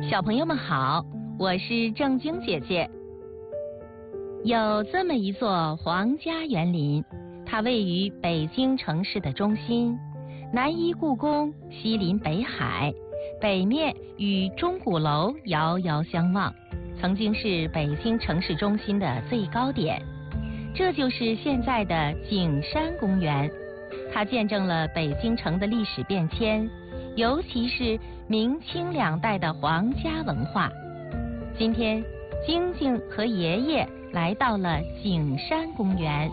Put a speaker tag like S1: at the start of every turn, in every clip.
S1: 小朋友们好，我是正晶姐姐。有这么一座皇家园林，它位于北京城市的中心，南依故宫，西临北海，北面与钟鼓楼遥遥相望，曾经是北京城市中心的最高点。这就是现在的景山公园，它见证了北京城的历史变迁，尤其是明清两代的皇家文化。今天，晶晶和爷爷来到了景山公园。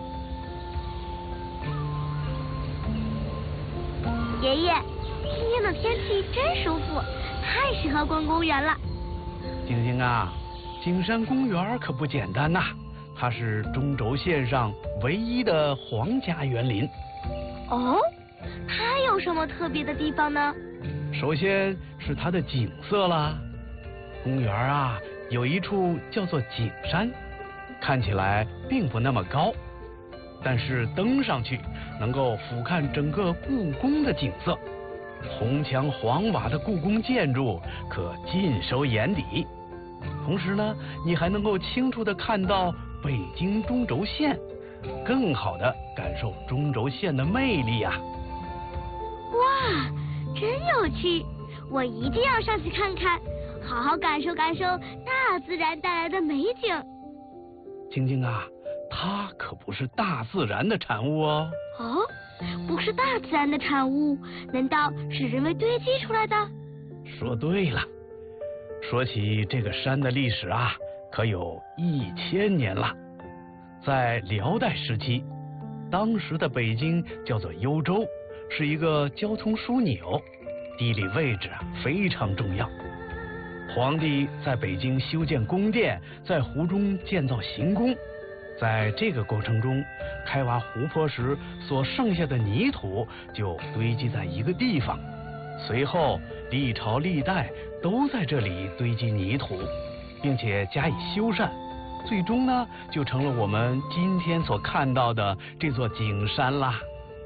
S2: 爷爷，今天的天气真舒服，太适合逛公园了。
S3: 晶晶啊，景山公园可不简单呐，它是中轴线上唯一的皇家园林。
S2: 哦，它有什么特别的地方呢？
S3: 首先是它的景色啦。公园啊，有一处叫做景山，看起来并不那么高，但是登上去能够俯瞰整个故宫的景色。红墙黄瓦的故宫建筑可尽收眼底，同时呢，你还能够清楚地看到北京中轴线，更好地感受中轴线的魅力啊！
S2: 哇，真有趣！我一定要上去看看，好好感受感受大自然带来的美景。
S3: 晶晶啊，它可不是大自然的产物哦。
S2: 哦，不是大自然的产物，难道是人为堆积出来的？
S3: 说对了。说起这个山的历史啊，可有1000年了。在辽代时期，当时的北京叫做幽州，是一个交通枢纽，地理位置非常重要。皇帝在北京修建宫殿，在湖中建造行宫。在这个过程中，开挖湖泊时所剩下的泥土就堆积在一个地方，随后历朝历代都在这里堆积泥土，并且加以修缮，最终呢就成了我们今天所看到的这座景山啦。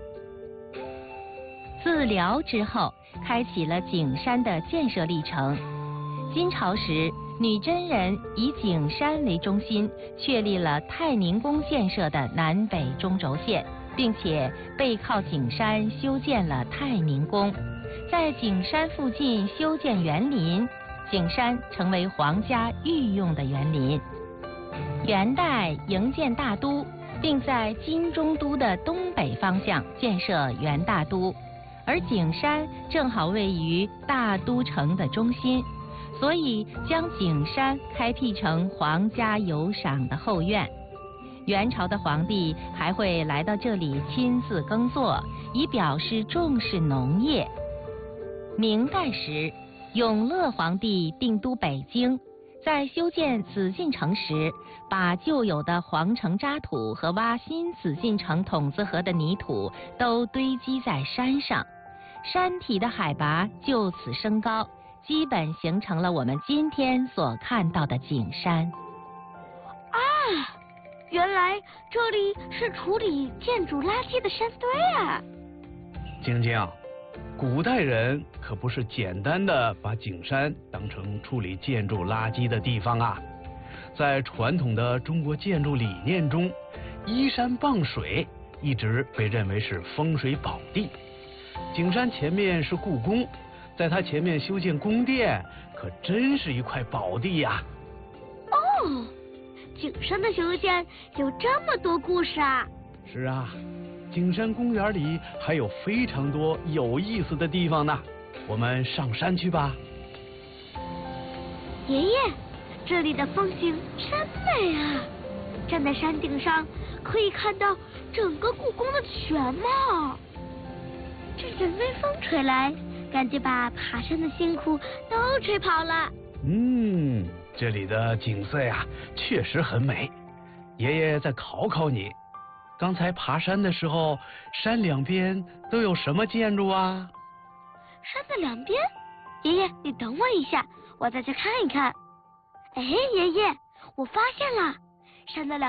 S1: 自辽之后，开启了景山的建设历程。金朝时，女真人以景山为中心，确立了太宁宫建设的南北中轴线，并且背靠景山修建了太宁宫。在景山附近修建园林，景山成为皇家御用的园林。元代营建大都，并在金中都的东北方向建设元大都，而景山正好位于大都城的中心，所以将景山开辟成皇家游赏的后院。元朝的皇帝还会来到这里亲自耕作，以表示重视农业。明代时，永乐皇帝定都北京，在修建紫禁城时，把旧有的皇城渣土和挖新紫禁城筒子河的泥土都堆积在山上，山体的海拔就此升高，基本形成了我们今天所看到的景山。
S2: 啊，原来这里是处理建筑垃圾的山堆啊！
S3: 晶晶，古代人可不是简单的把景山当成处理建筑垃圾的地方啊。在传统的中国建筑理念中，依山傍水一直被认为是风水宝地。景山前面是故宫，在它前面修建宫殿，可真是一块宝地呀！
S2: 哦，景山的修建有这么多故事啊！
S3: 是啊，景山公园里还有非常多有意思的地方呢，我们上山去吧。
S2: 爷爷，这里的风景真美啊！站在山顶上，可以看到整个故宫的全貌。阵阵微风吹来，感觉把爬山的辛苦都吹跑了。
S3: 这里的景色呀，确实很美。爷爷再考考你，刚才爬山的时候，山两边都有什么建筑啊？
S2: 山的两边？爷爷，你等我一下，我再去看一看。哎，爷爷，我发现了，山的两